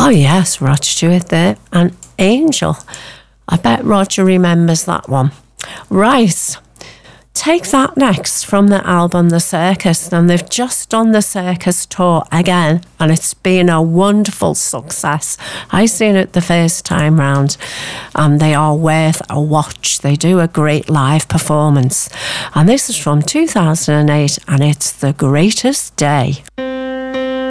Oh, yes, Rod Stewart there. And Angel. I bet Roger remembers that one. Right. Take That next from the album The Circus, and they've just done the Circus tour again, and it's been a wonderful success. I seen it the first time round, and they are worth a watch. They do a great live performance, and this is from 2008, and it's The Greatest Day.